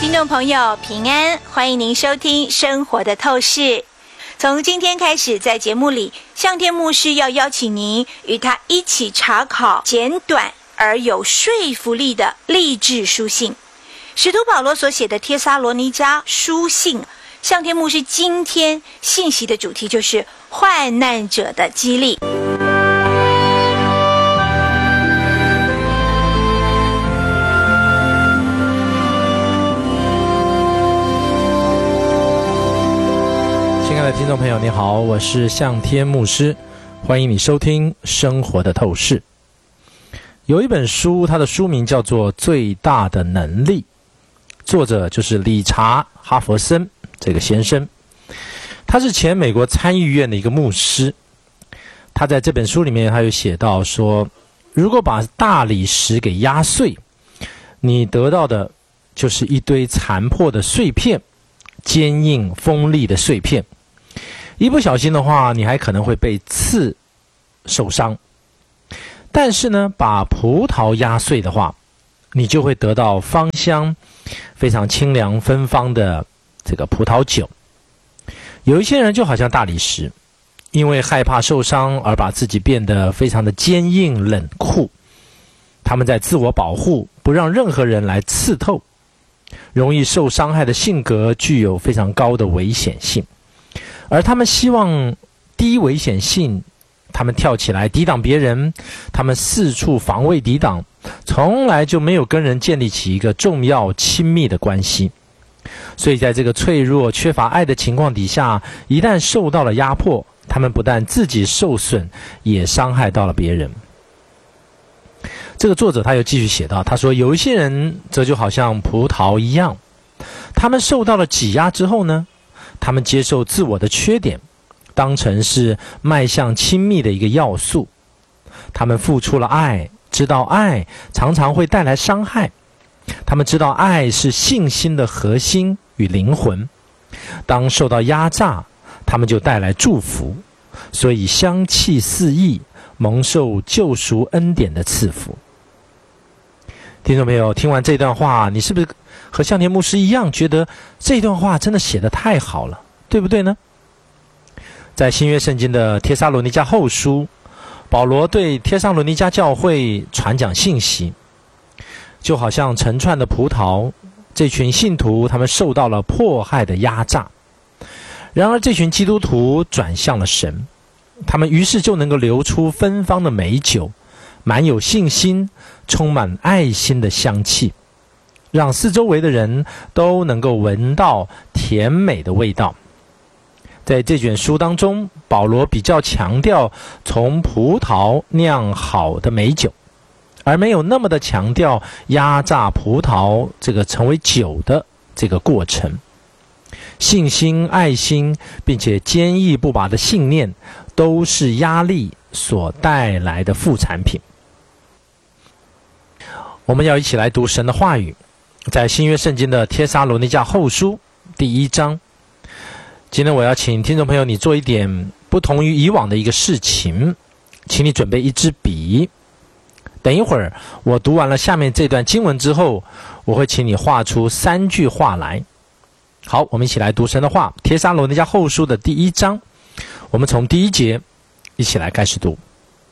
听众朋友平安，欢迎您收听生活的透视。从今天开始，在节目里，向天牧师要邀请您与他一起查考简短而有说服力的励志书信。使徒保罗所写的帖撒罗尼迦书信，向天牧师今天信息的主题就是患难者的激励。 亲爱的听众朋友你好，我是向天牧师，欢迎你收听生活的透视。有一本书，它的书名叫做《最大的能力》，作者就是理查·哈佛森这个先生，他是前美国参议院的一个牧师。他在这本书里面，他有写到说，如果把大理石给压碎，你得到的就是一堆残破的碎片，坚硬锋利的碎片。一不小心的话，你还可能会被刺受伤。但是呢，把葡萄压碎的话，你就会得到芳香非常清凉芬芳的这个葡萄酒。有一些人就好像大理石，因为害怕受伤而把自己变得非常的坚硬冷酷，他们在自我保护，不让任何人来刺透。容易受伤害的性格具有非常高的危险性，而他们希望低危险性，他们跳起来抵挡别人，他们四处防卫抵挡，从来就没有跟人建立起一个重要亲密的关系。所以在这个脆弱缺乏爱的情况底下，一旦受到了压迫，他们不但自己受损，也伤害到了别人。这个作者他又继续写道，他说有一些人则就好像葡萄一样，他们受到了挤压之后呢，他们接受自我的缺点，当成是迈向亲密的一个要素。他们付出了爱，知道爱常常会带来伤害。他们知道爱是信心的核心与灵魂。当受到压榨，他们就带来祝福，所以香气四溢，蒙受救赎恩典的赐福。听众朋友，听完这段话，你是不是和向天牧师一样，觉得这段话真的写得太好了，对不对呢？在新约圣经的帖撒罗尼迦后书，保罗对帖撒罗尼迦教会传讲信息，就好像成串的葡萄，这群信徒他们受到了迫害的压榨。然而这群基督徒转向了神，他们于是就能够流出芬芳的美酒，满有信心，充满爱心的香气，让四周围的人都能够闻到甜美的味道。在这卷书当中，保罗比较强调从葡萄酿好的美酒，而没有那么的强调压榨葡萄这个成为酒的这个过程。信心、爱心并且坚毅不拔的信念，都是压力所带来的副产品。我们要一起来读神的话语，在新约圣经的帖撒罗尼迦后书第1章。今天我要请听众朋友你做一点不同于以往的一个事情，请你准备一支笔。等一会儿我读完了下面这段经文之后，我会请你画出3句话来。好，我们一起来读神的话，帖撒罗尼迦后书的第1章，我们从第1节一起来开始读。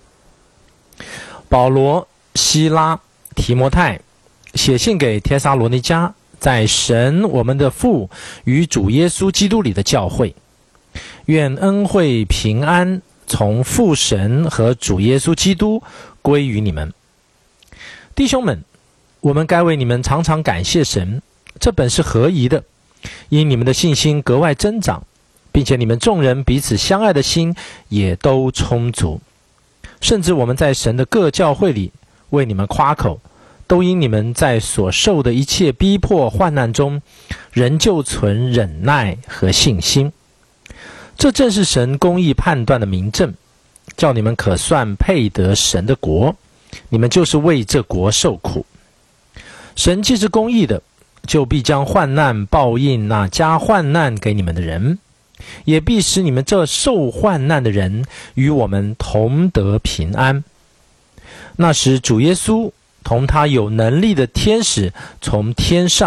保罗、希拉、提摩太写信给帖撒罗尼迦，在神我们的父与主耶稣基督里的教会，愿恩惠平安从父神和主耶稣基督归于你们。弟兄们，我们该为你们常常感谢神，这本是合宜的，因你们的信心格外增长，并且你们众人彼此相爱的心也都充足。甚至我们在神的各教会里为你们夸口，都因你们在所受的一切逼迫患难中，仍旧存忍耐和信心。这正是神公义判断的明证，叫你们可算配得神的国，你们就是为这国受苦。神既是公义的，就必将患难报应那加患难给你们的人，也必使你们这受患难的人与我们同得平安。那时主耶稣同他有能力的天使从天上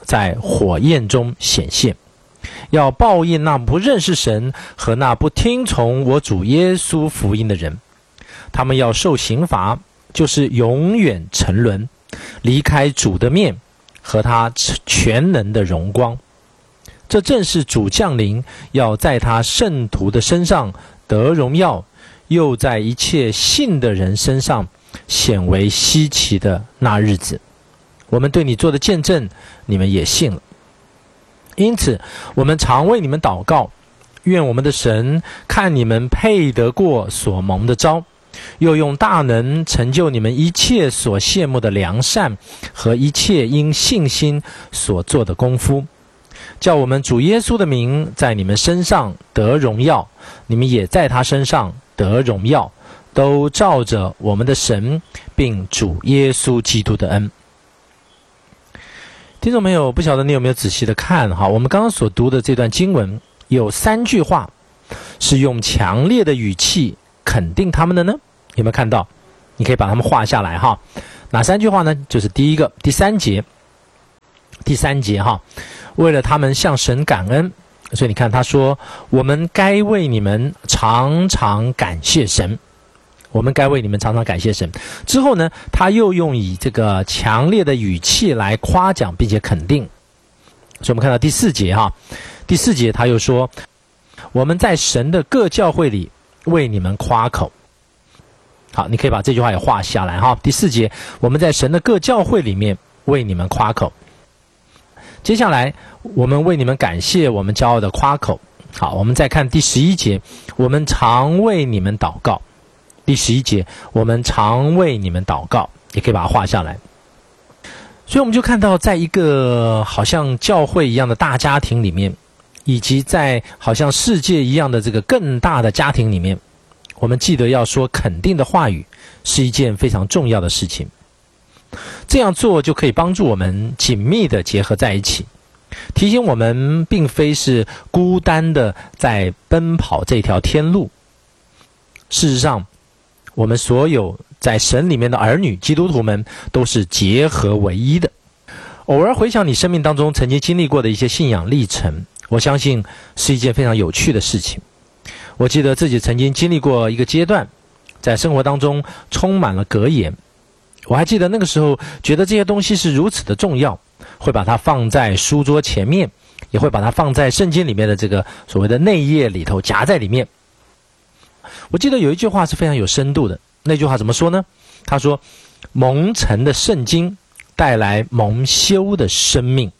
在火焰中显现，要报应那不认识神和那不听从我主耶稣福音的人。他们要受刑罚，就是永远沉沦，离开主的面和他全能的荣光。这正是主降临，要在他圣徒的身上得荣耀，又在一切信的人身上显为稀奇的那日子。我们对你做的见证，你们也信了。因此我们常为你们祷告，愿我们的神看你们配得过所蒙的召，又用大能成就你们一切所羡慕的良善和一切因信心所做的功夫，叫我们主耶稣的名在你们身上得荣耀，你们也在他身上得荣耀，都照着我们的神并主耶稣基督的恩。听众朋友，不晓得你有没有仔细的看哈？我们刚刚所读的这段经文有3句话是用强烈的语气肯定他们的呢？有没有看到？你可以把它们画下来哈。哪3句话呢？就是第一个第三节哈，为了他们向神感恩，所以你看他说，我们该为你们常常感谢神。我们该为你们常常感谢神。之后呢，他又用以这个强烈的语气来夸奖并且肯定。所以我们看到第4节哈，第4节他又说，我们在神的各教会里为你们夸口。好，你可以把这句话也画下来哈。第4节，我们在神的各教会里面为你们夸口。接下来，我们为你们感谢，我们骄傲的夸口。好，我们再看第11节，我们常为你们祷告。第11节，我们常为你们祷告，也可以把它画下来。所以我们就看到，在一个好像教会一样的大家庭里面，以及在好像世界一样的这个更大的家庭里面，我们记得要说肯定的话语是一件非常重要的事情。这样做就可以帮助我们紧密的结合在一起，提醒我们并非是孤单的在奔跑这条天路。事实上，我们所有在神里面的儿女基督徒们都是结合为一的。偶尔回想你生命当中曾经经历过的一些信仰历程，我相信是一件非常有趣的事情。我记得自己曾经经历过一个阶段，在生活当中充满了格言。我还记得那个时候觉得这些东西是如此的重要，会把它放在书桌前面，也会把它放在圣经里面的这个所谓的内页里头夹在里面。我记得有一句话是非常有深度的，那句话怎么说呢？他说，蒙尘的圣经带来蒙羞的生命。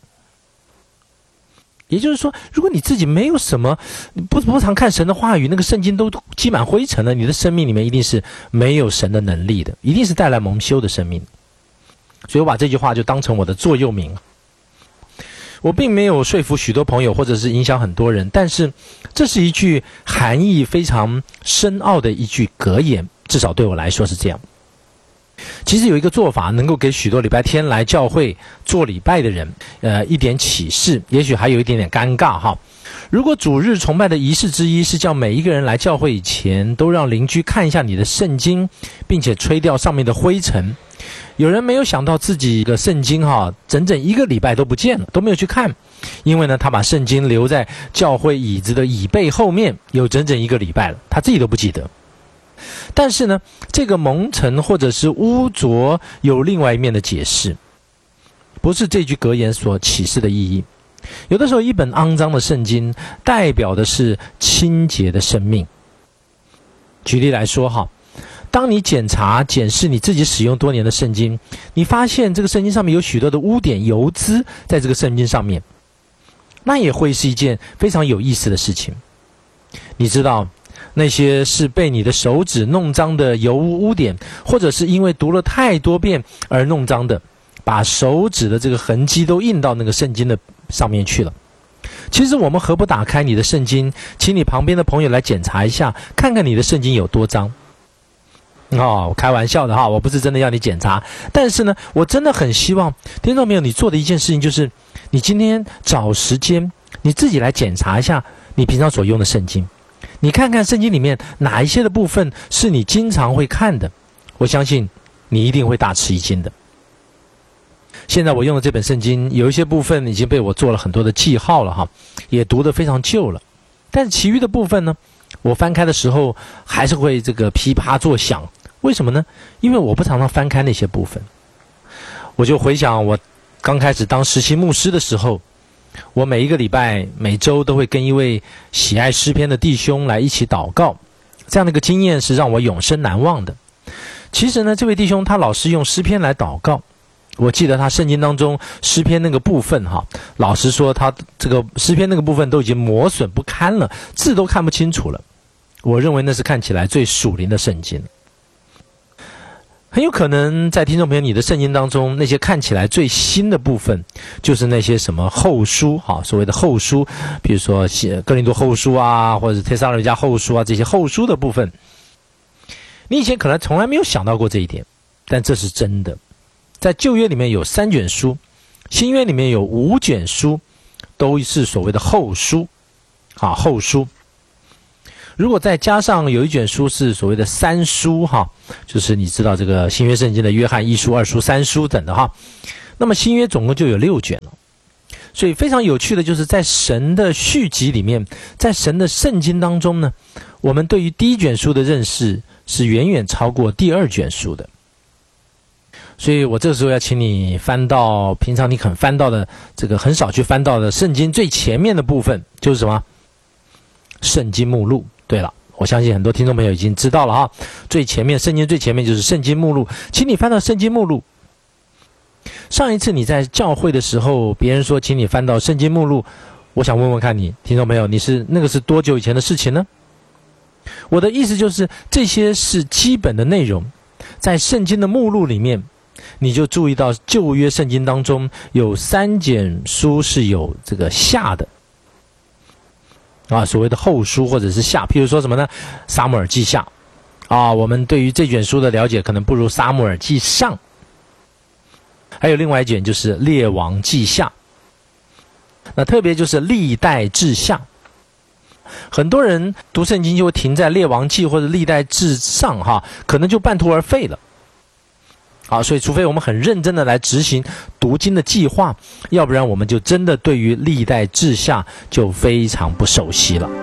也就是说，如果你自己没有什么，不常看神的话语，那个圣经都积满灰尘了，你的生命里面一定是没有神的能力的，一定是带来蒙羞的生命。所以我把这句话就当成我的座右铭。我并没有说服许多朋友，或者是影响很多人，但是这是一句含义非常深奥的一句格言，至少对我来说是这样。其实有一个做法能够给许多礼拜天来教会做礼拜的人一点启示，也许还有一点点尴尬哈。如果主日崇拜的仪式之一是叫每一个人来教会以前都让邻居看一下你的圣经，并且吹掉上面的灰尘，有人没有想到自己的圣经整整1个礼拜都不见了，都没有去看，因为呢他把圣经留在教会椅子的椅背后面，有整整1个礼拜了，他自己都不记得。但是呢，这个蒙尘或者是污浊有另外一面的解释，不是这句格言所启示的意义。有的时候一本肮脏的圣经代表的是清洁的生命。举例来说当你检视你自己使用多年的圣经，你发现这个圣经上面有许多的污点油渍在这个圣经上面，那也会是一件非常有意思的事情。你知道那些是被你的手指弄脏的油污点，或者是因为读了太多遍而弄脏的，把手指的这个痕迹都印到那个圣经的上面去了。其实我们何不打开你的圣经，请你旁边的朋友来检查一下，看看你的圣经有多脏。我开玩笑的我不是真的要你检查，但是呢，我真的很希望听众朋友你做的一件事情，就是你今天找时间你自己来检查一下你平常所用的圣经，你看看圣经里面哪一些的部分是你经常会看的，我相信你一定会大吃一惊的。 现在我用的这本圣经有一些部分已经被我做了很多的记号了哈，也读得非常旧了。但是其余的部分呢，我翻开的时候还是会这个噼啪作响。为什么呢？因为我不常常翻开那些部分。我就回想我刚开始当实习牧师的时候，我每一个礼拜每周都会跟一位喜爱诗篇的弟兄来一起祷告，这样的一个经验是让我永生难忘的。其实呢，这位弟兄他老是用诗篇来祷告，我记得他圣经当中诗篇那个部分哈，老实说他这个诗篇那个部分都已经磨损不堪了，字都看不清楚了。我认为那是看起来最属灵的圣经。很有可能在听众朋友你的圣经当中，那些看起来最新的部分就是那些什么后书哈，所谓的后书，比如说哥林多后书啊，或者帖撒罗尼迦后书啊，这些后书的部分，你以前可能从来没有想到过这一点，但这是真的。在旧约里面有3卷书，新约里面有5卷书，都是所谓的后书啊，后书。如果再加上有1卷书是所谓的3书哈，就是你知道这个新约圣经的约翰1书、2书、3书等的哈，那么新约总共就有6卷了。所以非常有趣的就是在神的续集里面，在神的圣经当中呢，我们对于第1卷书的认识是远远超过第2卷书的。所以我这个时候要请你翻到平常你肯翻到的这个很少去翻到的圣经最前面的部分，就是什么？圣经目录。对了，我相信很多听众朋友已经知道了哈，最前面圣经最前面就是圣经目录，请你翻到圣经目录。上一次你在教会的时候，别人说请你翻到圣经目录，我想问问看你听众朋友，那个是多久以前的事情呢？我的意思就是这些是基本的内容，在圣经的目录里面，你就注意到旧约圣经当中有3卷书是有这个下的啊，所谓的后书或者是下，譬如说什么呢？撒母耳记下啊，我们对于这卷书的了解可能不如撒母耳记上。还有另外一卷就是列王记下，那特别就是历代志下。很多人读圣经就会停在列王记或者历代志上哈，可能就半途而废了。好，所以除非我们很认真的来执行读经的计划，要不然我们就真的对于历代志下就非常不熟悉了。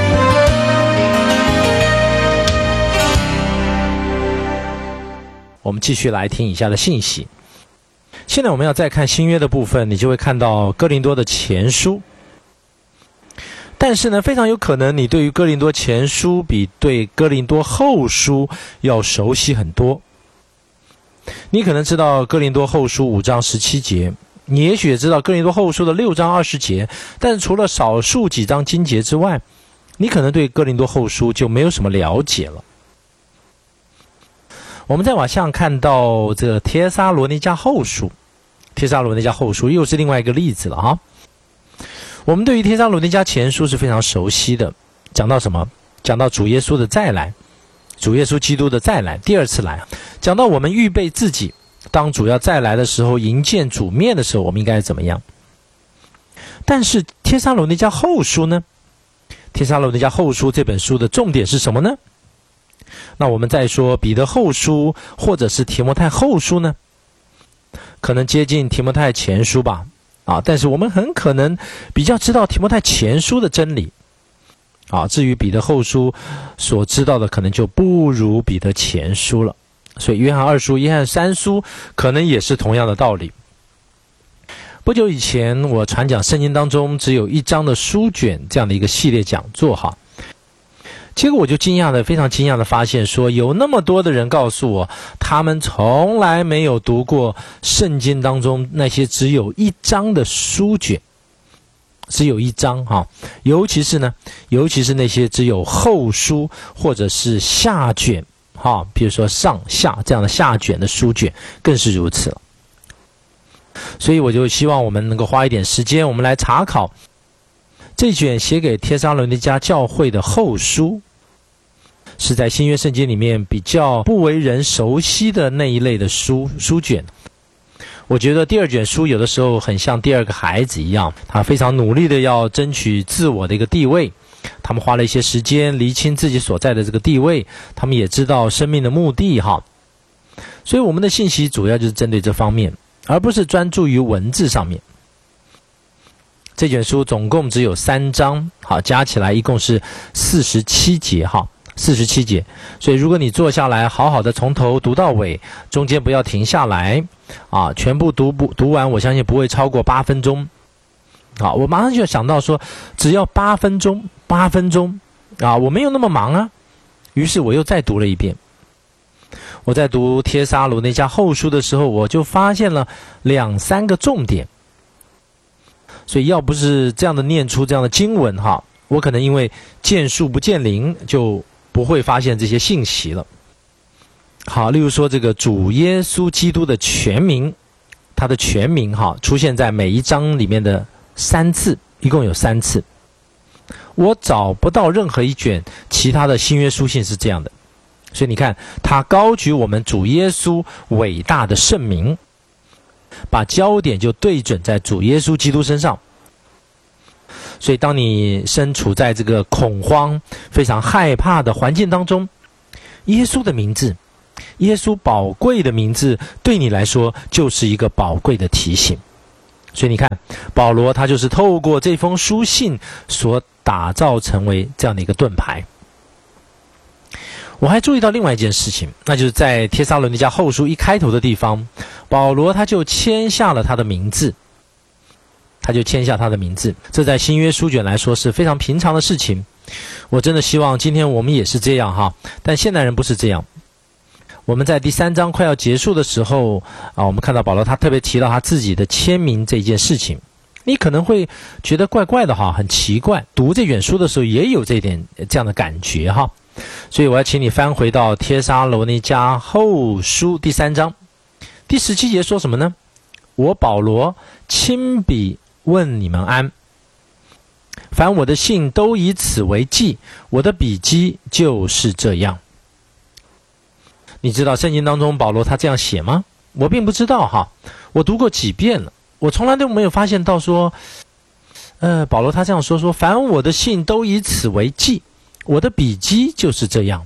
我们继续来听以下的信息。现在我们要再看新约的部分，你就会看到哥林多的前书。但是呢，非常有可能你对于哥林多前书比对哥林多后书要熟悉很多。你可能知道哥林多后书5章17节，你也许也知道哥林多后书的6章20节，但是除了少数几章经节之外，你可能对哥林多后书就没有什么了解了。我们再往下看到这个帖撒罗尼迦后书，帖撒罗尼迦后书又是另外一个例子了哈。我们对于帖撒罗尼迦前书是非常熟悉的，讲到什么？讲到主耶稣的再来，主耶稣基督的再来，第2次来，讲到我们预备自己，当主要再来的时候，迎见主面的时候，我们应该怎么样？但是帖撒罗尼迦后书呢？帖撒罗尼迦后书这本书的重点是什么呢？那我们再说彼得后书或者是提摩太后书呢？可能接近提摩太前书吧，但是我们很可能比较知道提摩太前书的真理。至于彼得后书所知道的可能就不如彼得前书了，所以约翰2书、约翰3书可能也是同样的道理。不久以前我传讲圣经当中只有1章的书卷这样的一个系列讲座哈，结果我就非常惊讶的发现说，有那么多的人告诉我，他们从来没有读过圣经当中那些只有1章的书卷。只有1章哈，尤其是那些只有后书或者是下卷哈，比如说上下这样的下卷的书卷更是如此了。所以我就希望我们能够花一点时间，我们来查考这卷写给帖撒罗尼迦教会的后书，是在新约圣经里面比较不为人熟悉的那一类的书卷。我觉得第2卷书有的时候很像第2个孩子一样，他非常努力的要争取自我的一个地位，他们花了一些时间厘清自己所在的这个地位，他们也知道生命的目的哈。所以我们的信息主要就是针对这方面而不是专注于文字上面。这卷书总共只有3章，好，加起来一共是47节哈，47节。所以如果你坐下来好好的从头读到尾，中间不要停下来啊，全部读完，我相信不会超过8分钟。啊，我马上就想到说，只要8分钟啊，我没有那么忙啊。于是我又再读了一遍。我在读帖撒罗尼迦后书的时候，我就发现了2-3个重点。所以要不是这样的念出这样的经文哈，我可能因为见树不见林，就不会发现这些信息了。好，例如说这个主耶稣基督的全名，他的全名哈，出现在每一章里面的3次，一共有3次。我找不到任何一卷其他的新约书信是这样的。所以你看，他高举我们主耶稣伟大的圣名，把焦点就对准在主耶稣基督身上。所以当你身处在这个恐慌非常害怕的环境当中，耶稣的名字，耶稣宝贵的名字对你来说就是一个宝贵的提醒。所以你看，保罗他就是透过这封书信所打造成为这样的一个盾牌。我还注意到另外一件事情，那就是在帖撒罗尼迦后书一开头的地方，保罗他就签下了他的名字，这在新约书卷来说是非常平常的事情。我真的希望今天我们也是这样哈，但现代人不是这样。我们在第3章快要结束的时候啊，我们看到保罗他特别提到他自己的签名这件事情。你可能会觉得怪怪的哈，很奇怪。读这卷书的时候也有这样的感觉哈。所以我要请你翻回到帖撒罗尼迦后书第3章第17节，说什么呢？我保罗亲笔问你们安，凡我的信都以此为记，我的笔记就是这样。你知道圣经当中保罗他这样写吗？我并不知道哈，我读过几遍了，我从来都没有发现到说保罗他这样说凡我的信都以此为记，我的笔记就是这样。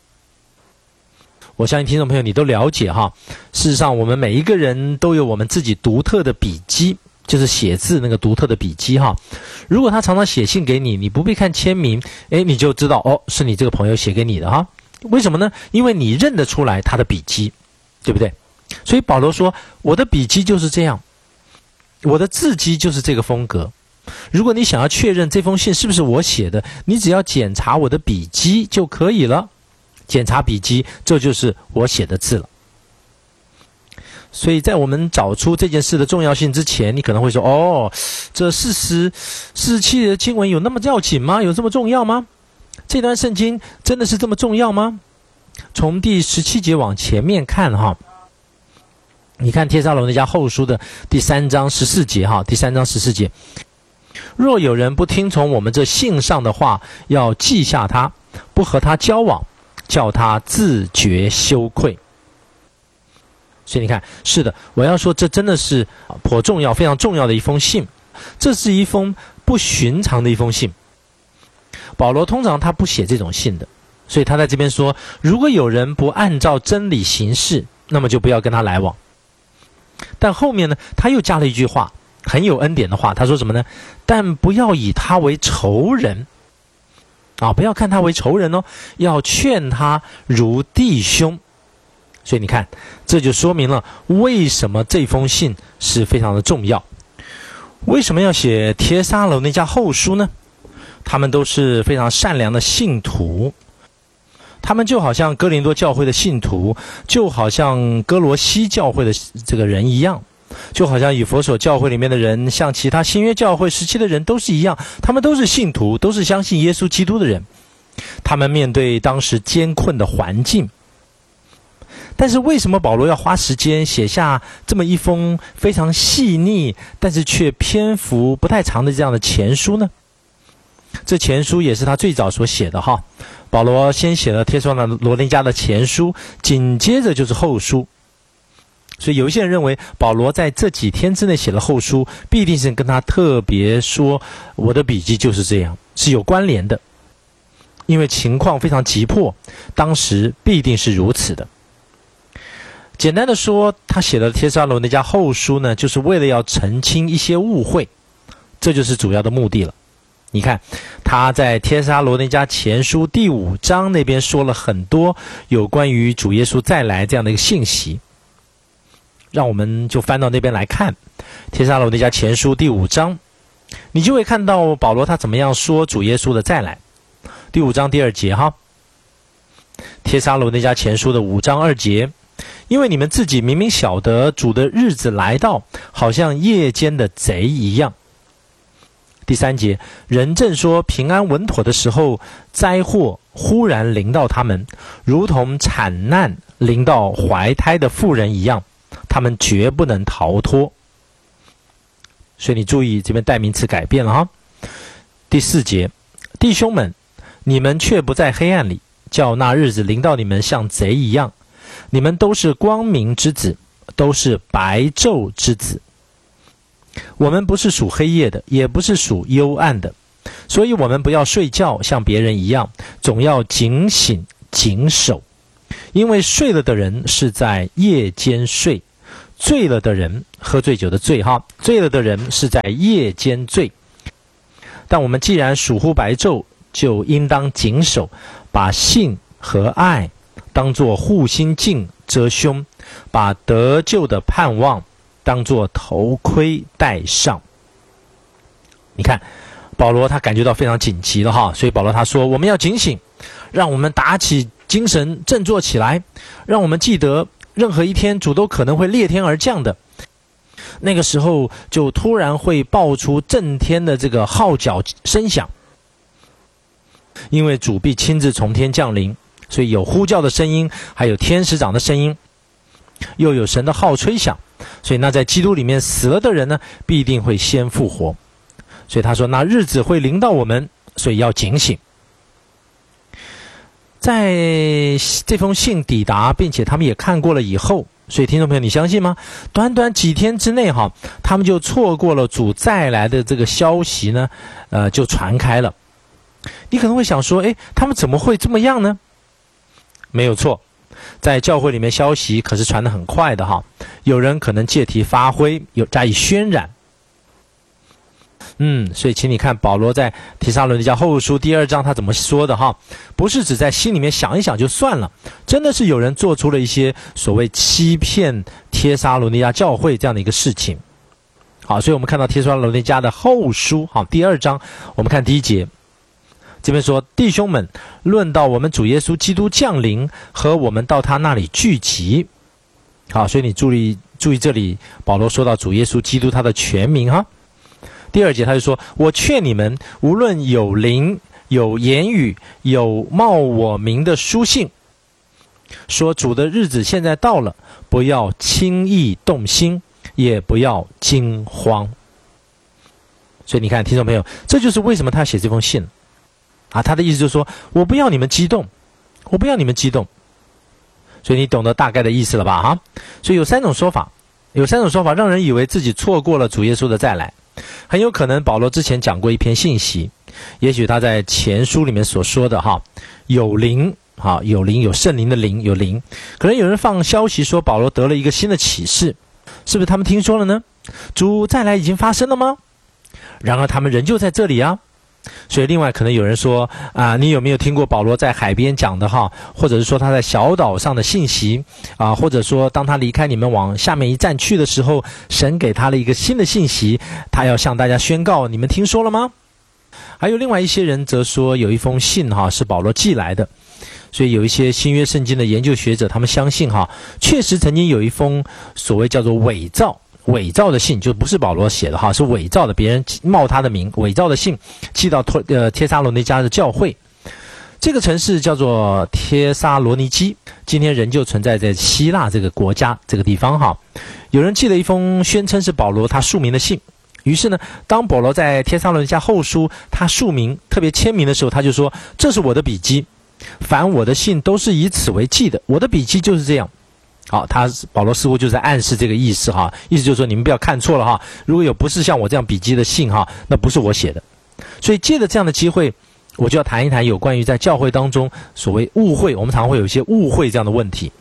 我相信听众朋友你都了解哈，事实上我们每一个人都有我们自己独特的笔记，就是写字那个独特的笔记哈。如果他常常写信给你，你不必看签名，你就知道哦，是你这个朋友写给你的哈。为什么呢？因为你认得出来他的笔记，对不对？所以保罗说，我的笔记就是这样，我的字迹就是这个风格。如果你想要确认这封信是不是我写的，你只要检查我的笔记就可以了。检查笔记，这就是我写的字了。所以在我们找出这件事的重要性之前，你可能会说，哦，这47的经文有那么要紧吗？有这么重要吗？这段圣经真的是这么重要吗？从第17节往前面看哈，你看帖撒罗尼迦后书的第3章14节哈，第3章14节，若有人不听从我们这信上的话，要记下他，不和他交往，叫他自觉羞愧。所以你看，是的，我要说这真的是颇重要非常重要的一封信，这是一封不寻常的一封信。保罗通常他不写这种信的，所以他在这边说，如果有人不按照真理行事，那么就不要跟他来往。但后面呢，他又加了一句话，很有恩典的话，他说什么呢？但不要以他为仇人啊，不要看他为仇人哦，要劝他如弟兄。所以你看，这就说明了为什么这封信是非常的重要。为什么要写帖撒罗尼迦后书呢？他们都是非常善良的信徒，他们就好像哥林多教会的信徒，就好像哥罗西教会的这个人一样，就好像以弗所教会里面的人，像其他新约教会时期的人都是一样，他们都是信徒，都是相信耶稣基督的人。他们面对当时艰困的环境，但是为什么保罗要花时间写下这么一封非常细腻但是却篇幅不太长的这样的前书呢？这前书也是他最早所写的哈。保罗先写了帖撒罗尼迦的前书，紧接着就是后书。所以有一些人认为保罗在这几天之内写了后书，必定是跟他特别说我的笔记就是这样，是有关联的。因为情况非常急迫，当时必定是如此的。 简单的说，他写的帖撒罗尼迦后书呢，就是为了要澄清一些误会，这就是主要的目的了。你看，他在帖撒罗尼迦前书第5章那边说了很多有关于主耶稣再来这样的一个信息，让我们就翻到那边来看帖撒罗尼迦前书第5章，你就会看到保罗他怎么样说主耶稣的再来。第5章第2节哈，帖撒罗尼迦前书的5章2节，因为你们自己明明晓得主的日子来到，好像夜间的贼一样。第3节，人正说平安稳妥的时候，灾祸忽然临到他们，如同产难临到怀胎的妇人一样，他们绝不能逃脱。所以你注意这边代名词改变了哈。第4节，弟兄们，你们却不在黑暗里，叫那日子临到你们像贼一样。你们都是光明之子，都是白昼之子。我们不是属黑夜的，也不是属幽暗的，所以我们不要睡觉像别人一样，总要警醒谨守。因为睡了的人是在夜间睡，醉了的人，喝醉酒的醉哈，醉了的人是在夜间醉。但我们既然属乎白昼，就应当谨守，把信和爱当作护心镜遮胸，把得救的盼望当作头盔戴上。你看保罗他感觉到非常紧急了哈，所以保罗他说我们要警醒，让我们打起精神振作起来，让我们记得任何一天主都可能会裂天而降的，那个时候就突然会爆出震天的这个号角声响，因为主必亲自从天降临，所以有呼叫的声音，还有天使长的声音，又有神的号吹响，所以那在基督里面死了的人呢，必定会先复活。所以他说那日子会临到我们，所以要警醒。在这封信抵达并且他们也看过了以后，所以听众朋友你相信吗？短短几天之内哈，他们就错过了主再来的这个消息呢，就传开了。你可能会想说，他们怎么会这么样呢？没有错，在教会里面消息可是传得很快的哈，有人可能借题发挥，有加以渲染。所以请你看保罗在帖撒罗尼迦后书第2章他怎么说的哈，不是只在心里面想一想就算了，真的是有人做出了一些所谓欺骗帖撒罗尼迦教会这样的一个事情。好，所以我们看到帖撒罗尼迦的后书好第2章，我们看第1节，这边说弟兄们，论到我们主耶稣基督降临和我们到他那里聚集。好，所以你注意这里保罗说到主耶稣基督他的全名哈。第2节他就说，我劝你们无论有灵有言语有冒我名的书信，说主的日子现在到了，不要轻易动心，也不要惊慌。所以你看听众朋友，这就是为什么他写这封信啊，他的意思就是说我不要你们激动，我不要你们激动。所以你懂得大概的意思了吧哈？所以有三种说法让人以为自己错过了主耶稣的再来。很有可能保罗之前讲过一篇信息，也许他在前书里面所说的哈，有灵有圣灵的灵，有灵，可能有人放消息说保罗得了一个新的启示，是不是他们听说了呢？主再来已经发生了吗？然而他们仍旧在这里啊。所以另外可能有人说你有没有听过保罗在海边讲的哈，或者是说他在小岛上的信息或者说当他离开你们往下面一站去的时候，神给他了一个新的信息，他要向大家宣告，你们听说了吗？还有另外一些人则说有一封信是保罗寄来的，所以有一些新约圣经的研究学者他们相信确实曾经有一封所谓叫做伪造的信，就不是保罗写的是伪造的，别人冒他的名伪造的信寄到帖撒罗尼迦的教会。这个城市叫做帖撒罗尼基，今天仍旧存在在希腊这个国家这个地方有人寄了一封宣称是保罗他署名的信，于是呢，当保罗在帖撒罗尼迦后书他署名特别签名的时候，他就说这是我的笔迹，凡我的信都是以此为记的，我的笔迹就是这样。好，保罗似乎就在暗示这个意思意思就是说你们不要看错了如果有不是像我这样笔迹的信那不是我写的。所以借着这样的机会，我就要谈一谈有关于在教会当中所谓误会，我们常会有一些误会这样的问题。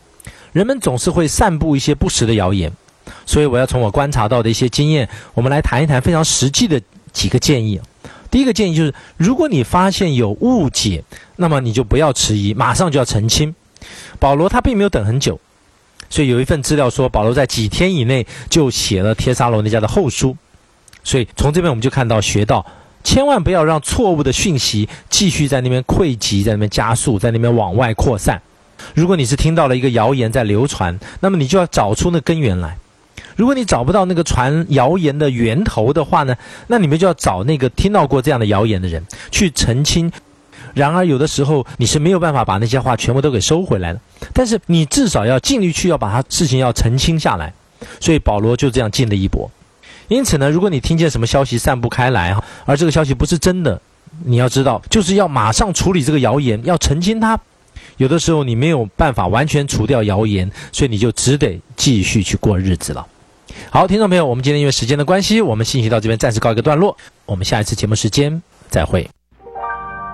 人们总是会散布一些不实的谣言，所以我要从我观察到的一些经验，我们来谈一谈非常实际的几个建议。第一个建议就是，如果你发现有误解，那么你就不要迟疑，马上就要澄清。保罗他并没有等很久，所以有一份资料说，保罗在几天以内就写了帖撒罗尼迦的后书。所以从这边我们就看到学到，千万不要让错误的讯息继续在那边汇集，在那边加速，在那边往外扩散。如果你是听到了一个谣言在流传，那么你就要找出那根源来。如果你找不到那个传谣言的源头的话呢，那你们就要找那个听到过这样的谣言的人去澄清。然而有的时候你是没有办法把那些话全部都给收回来的，但是你至少要尽力去要把它事情要澄清下来。所以保罗就这样尽了一搏。因此呢，如果你听见什么消息散布开来，而这个消息不是真的，你要知道就是要马上处理这个谣言，要澄清它。有的时候你没有办法完全除掉谣言，所以你就只得继续去过日子了。好，听众朋友，我们今天因为时间的关系，我们信息到这边暂时告一个段落，我们下一次节目时间再会。